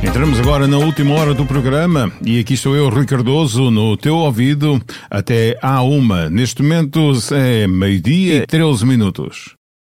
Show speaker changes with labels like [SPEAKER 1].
[SPEAKER 1] Entramos agora na última hora do programa e aqui estou eu, Rui Cardoso, no teu ouvido até à 1. Neste momento é 12h13.